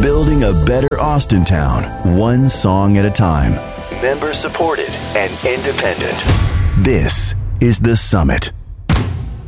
Building a better Austintown, one song at a time. Member supported and independent. This is The Summit.